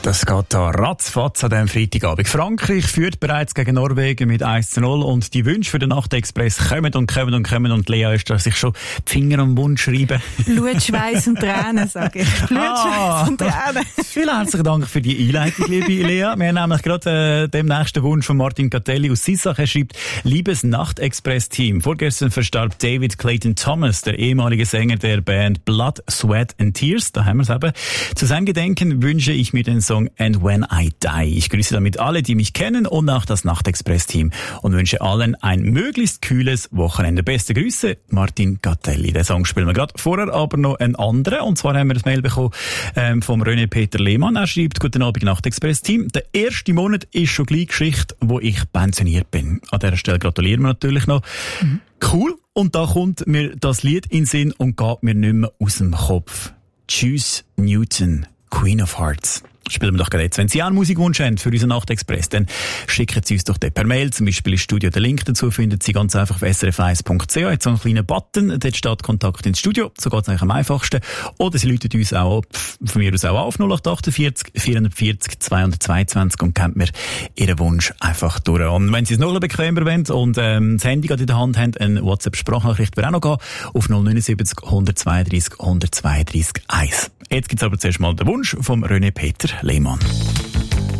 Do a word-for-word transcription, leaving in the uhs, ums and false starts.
Das geht da ratzfatz an diesem Freitagabend. Frankreich führt bereits gegen Norwegen mit eins zu null und die Wünsche für den Nachtexpress kommen und kommen und kommen und Lea ist da sich schon die Finger am Mund schreiben. Blut, Schweiß und Tränen, sage ich. Blut, Ah. Schweiß und Tränen. Vielen herzlichen Dank für die Einleitung, liebe Lea. Wir haben nämlich gerade äh, dem nächsten Wunsch von Martin Catelli aus Sissach. Er schreibt: Liebes Nachtexpress-Team, vorgestern verstarb David Clayton Thomas, der ehemalige Sänger der Band Blood, Sweat and Tears. Da haben wir es eben. Zu seinem Gedenken wünsche ich mir den Song And When I Die. Ich grüße damit alle, die mich kennen und auch das Nachtexpress-Team und wünsche allen ein möglichst kühles Wochenende. Beste Grüße, Martin Catelli. Den Song spielen wir gerade. Vorher aber noch einen anderen. Und zwar haben wir das Mail bekommen ähm, vom René Peter Lehmann. Er schreibt: Guten Abend, Nachtexpress-Team. Der erste Monat ist schon gleich Geschichte, wo ich pensioniert bin. An dieser Stelle gratulieren wir natürlich noch. Mhm. Cool. Und da kommt mir das Lied in den Sinn und geht mir nicht mehr aus dem Kopf. Tschüss, Newton, Queen of Hearts. Spielen wir doch gerade jetzt. Wenn Sie auch einen Musikwunsch haben für unseren Nachtexpress, dann schicken Sie uns doch den per Mail. Zum Beispiel ins Studio. Den Link dazu finden Sie ganz einfach auf s r f eins punkt c h. Jetzt so einen kleinen Button. Dort steht Kontakt ins Studio. So geht es eigentlich am einfachsten. Oder Sie rufen uns auch, von mir aus auch auf, null acht achtundvierzig vierundvierzig zweihundertzweiundzwanzig und kennt mir Ihren Wunsch einfach durch. Und wenn Sie es noch bequemer wollen und ähm, das Handy gerade in der Hand haben, eine WhatsApp-Sprachnachricht wird auch noch gehen auf null neun sieben null eins zwei drei null eins zwei drei eins. Jetzt gibt es aber zuerst mal den Wunsch vom René Peter Lehmann.